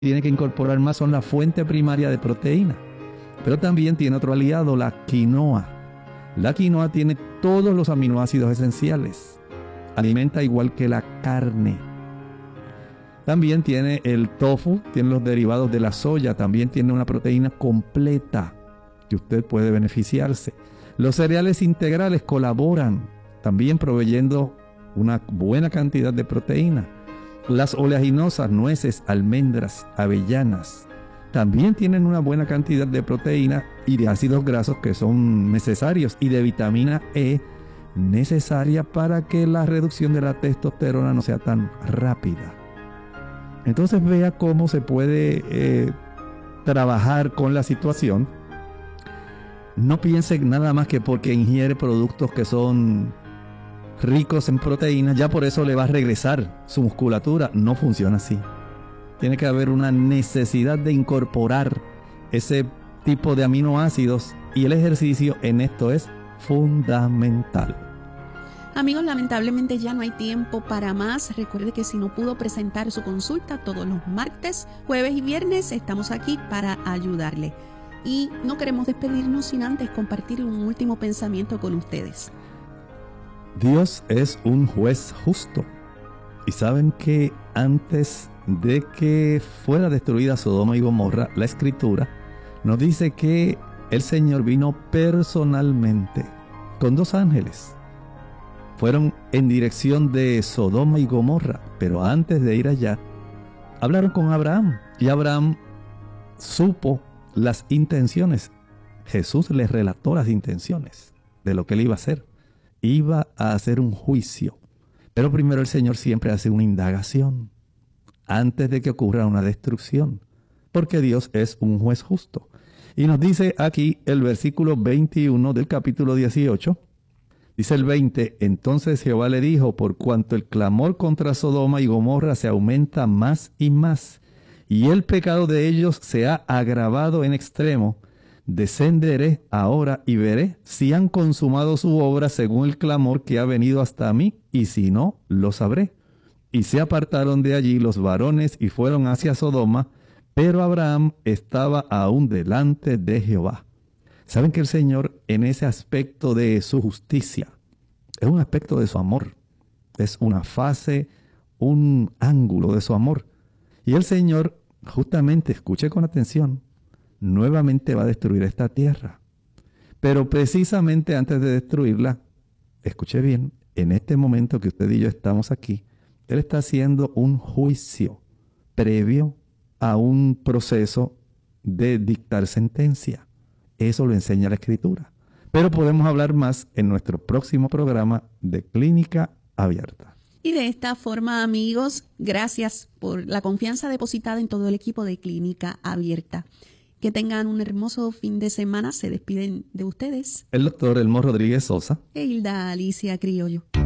tiene que incorporar más son la fuente primaria de proteína. Pero también tiene otro aliado, la quinoa. La quinoa tiene todos los aminoácidos esenciales. Alimenta igual que la carne. También tiene el tofu, tiene los derivados de la soya, también tiene una proteína completa que usted puede beneficiarse. Los cereales integrales colaboran también proveyendo una buena cantidad de proteína. Las oleaginosas, nueces, almendras, avellanas, también tienen una buena cantidad de proteína y de ácidos grasos que son necesarios, y de vitamina E necesaria para que la reducción de la testosterona no sea tan rápida. Entonces vea cómo se puede trabajar con la situación. No piense nada más que porque ingiere productos que son ricos en proteínas, ya por eso le va a regresar su musculatura. No funciona así. Tiene que haber una necesidad de incorporar ese tipo de aminoácidos, y el ejercicio en esto es fundamental. Amigos, lamentablemente ya no hay tiempo para más. Recuerde que si no pudo presentar su consulta todos los martes, jueves y viernes, estamos aquí para ayudarle. Y no queremos despedirnos sin antes compartir un último pensamiento con ustedes. Dios es un juez justo. Y saben que antes de que fuera destruida Sodoma y Gomorra, la Escritura nos dice que el Señor vino personalmente con 2 ángeles. Fueron en dirección de Sodoma y Gomorra, pero antes de ir allá, hablaron con Abraham, y Abraham supo las intenciones. Jesús les relató las intenciones de lo que él iba a hacer. Iba a hacer un juicio, pero primero el Señor siempre hace una indagación antes de que ocurra una destrucción, porque Dios es un juez justo. Y nos dice aquí el versículo 21 del capítulo 18, dice el 20, entonces Jehová le dijo, por cuanto el clamor contra Sodoma y Gomorra se aumenta más y más, y el pecado de ellos se ha agravado en extremo, descenderé ahora y veré si han consumado su obra según el clamor que ha venido hasta mí, y si no, lo sabré. Y se apartaron de allí los varones y fueron hacia Sodoma, pero Abraham estaba aún delante de Jehová. Saben que el Señor, en ese aspecto de su justicia, es un aspecto de su amor. Es una fase, un ángulo de su amor. Y el Señor, justamente, escuche con atención, nuevamente va a destruir esta tierra. Pero precisamente antes de destruirla, escuche bien, en este momento que usted y yo estamos aquí, Él está haciendo un juicio previo a un proceso de dictar sentencia. Eso lo enseña la Escritura. Pero podemos hablar más en nuestro próximo programa de Clínica Abierta. Y de esta forma, amigos, gracias por la confianza depositada en todo el equipo de Clínica Abierta. Que tengan un hermoso fin de semana. Se despiden de ustedes el doctor Elmo Rodríguez Sosa e Hilda Alicia Criollo.